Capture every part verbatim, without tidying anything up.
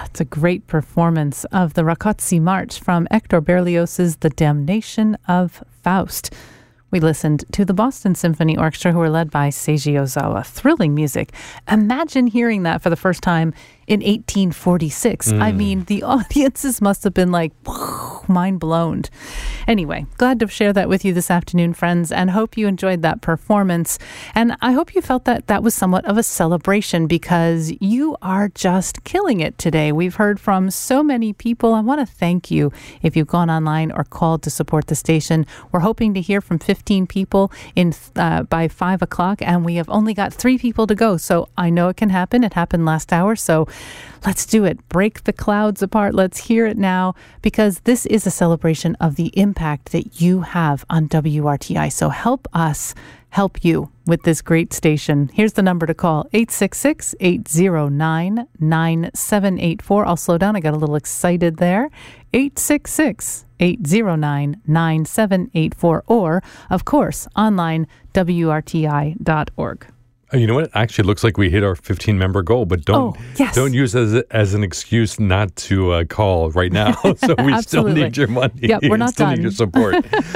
it's a great performance of the Rakozzi March from Hector Berlioz's The Damnation of Faust. We listened to the Boston Symphony Orchestra, who were led by Seiji Ozawa. Thrilling music. Imagine hearing that for the first time in eighteen forty-six. Mm. I mean, the audiences must have been like, mind blown. Anyway, glad to share that with you this afternoon, friends, and hope you enjoyed that performance. And I hope you felt that that was somewhat of a celebration, because you are just killing it today. We've heard from so many people. I want to thank you if you've gone online or called to support the station. We're hoping to hear from fifteen people in uh, by five o'clock, and we have only got three people to go. So I know it can happen. It happened last hour. So let's do it. Break the clouds apart. Let's hear it now, because this is a celebration of the impact that you have on W R T I. So help us help you with this great station. Here's the number to call, eight six six, eight zero nine, nine seven eight four. I'll slow down. I got a little excited there. eight six six, eight zero nine, nine seven eight four. Or, of course, online, W R T I dot org. You know what? It actually looks like we hit our fifteen-member goal, but don't oh, yes. don't use it as, as an excuse not to uh, call right now. So we still need your money. Yep, we're not still done. need your support.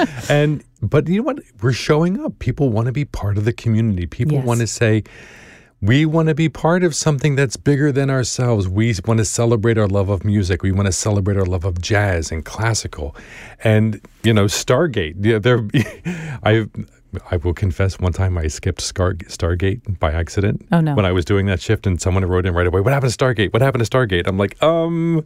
and But you know what? We're showing up. People want to be part of the community. People yes. want to say, we want to be part of something that's bigger than ourselves. We want to celebrate our love of music. We want to celebrate our love of jazz and classical. And, you know, Stargate. Yeah, there. I I will confess, one time I skipped Scar- Stargate by accident. Oh, no. When I was doing that shift, and someone wrote in right away, what happened to Stargate? What happened to Stargate? I'm like, um,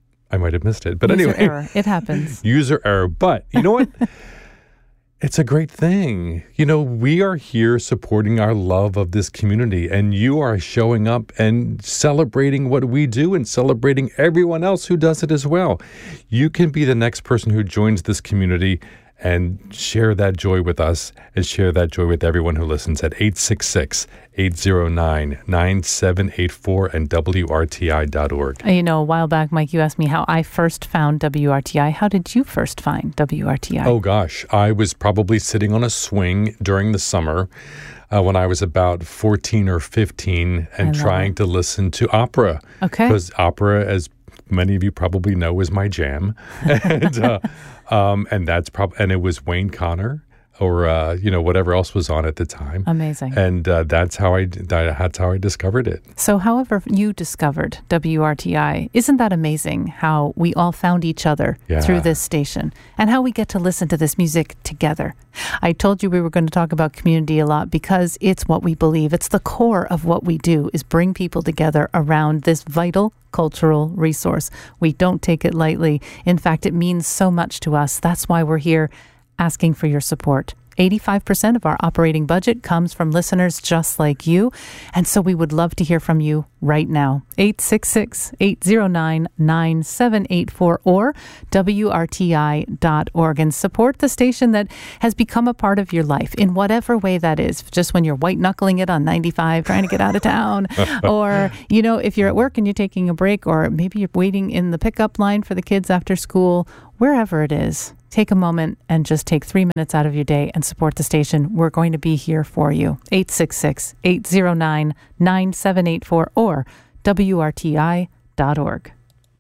I might have missed it. But User anyway. error. It happens. User error. But you know what? It's a great thing. You know, we are here supporting our love of this community, and you are showing up and celebrating what we do and celebrating everyone else who does it as well. You can be the next person who joins this community and share that joy with us and share that joy with everyone who listens at eight six six, eight zero nine, nine seven eight four and W R T I dot org. You know, a while back, Mike, you asked me how I first found W R T I. How did you first find W R T I? Oh, gosh. I was probably sitting on a swing during the summer uh, when I was about fourteen or fifteen and trying it. to listen to opera. Okay. Because opera, as many of you probably know, is my jam. and uh, um, and that's prob- and it was Wayne Connor or uh, you know, whatever else was on at the time. Amazing. And uh, that's how I that's how I discovered it. So however you discovered W R T I, isn't that amazing how we all found each other yeah. through this station and how we get to listen to this music together? I told you we were going to talk about community a lot because it's what we believe. It's the core of what we do, is bring people together around this vital cultural resource. We don't take it lightly. In fact, it means so much to us. That's why we're here asking for your support. eighty-five percent of our operating budget comes from listeners just like you. And so we would love to hear from you right now. eight six six, eight zero nine, nine seven eight four or W R T I dot org, and support the station that has become a part of your life in whatever way that is. Just when you're white knuckling it on ninety-five, trying to get out of town, or, you know, if you're at work and you're taking a break, or maybe you're waiting in the pickup line for the kids after school, wherever it is. Take a moment and just take three minutes out of your day and support the station. We're going to be here for you. eight six six, eight zero nine, nine seven eight four or W R T I dot org.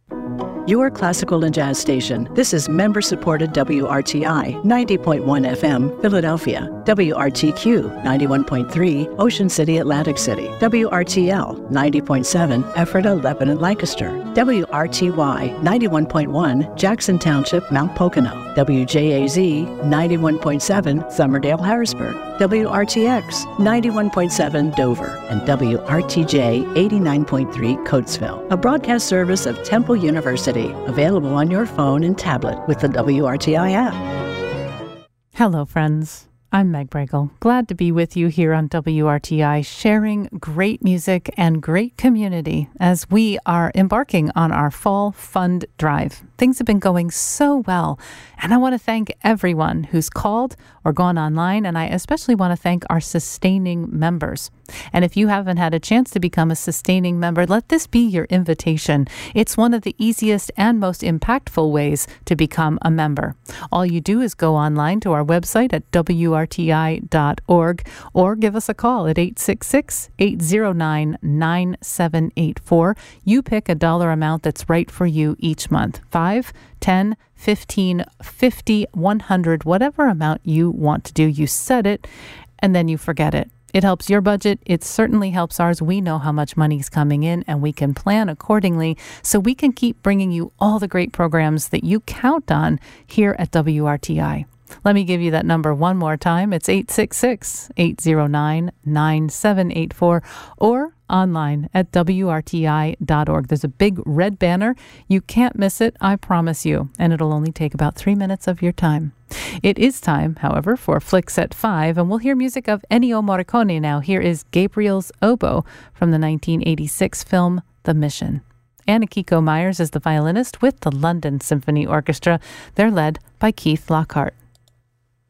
Your classical and jazz station. This is member-supported W R T I, ninety point one F M, Philadelphia. W R T Q, ninety-one point three, Ocean City, Atlantic City. W R T L, ninety point seven, Ephrata, Lebanon, Lancaster. W R T Y, ninety-one point one, Jackson Township, Mount Pocono. W J A Z, ninety-one point seven, Somerdale, Harrisburg. W R T X, ninety-one point seven, Dover. And W R T J, eighty-nine point three, Coatesville. A broadcast service of Temple University. Available on your phone and tablet with the W R T I app. Hello, friends. I'm Meg Bregel. Glad to be with you here on W R T I, sharing great music and great community as we are embarking on our fall fund drive. Things have been going so well, and I want to thank everyone who's called or gone online, and I especially want to thank our sustaining members. And if you haven't had a chance to become a sustaining member, let this be your invitation. It's one of the easiest and most impactful ways to become a member. All you do is go online to our website at W R T I dot org or give us a call at eight six six, eight zero nine, nine seven eight four. You pick a dollar amount that's right for you each month. five, ten, fifteen, fifty, one hundred, whatever amount you want to do. You set it and then you forget it. It helps your budget. It certainly helps ours. We know how much money's coming in and we can plan accordingly so we can keep bringing you all the great programs that you count on here at W R T I. Let me give you that number one more time. It's eight six six, eight zero nine, nine seven eight four or online at W R T I dot org. There's a big red banner. You can't miss it, I promise you. And it'll only take about three minutes of your time. It is time, however, for Flicks at five, and we'll hear music of Ennio Morricone now. Here is Gabriel's Oboe from the nineteen eighty-six film The Mission. Anna Kiko Myers is the violinist with the London Symphony Orchestra. They're led by Keith Lockhart.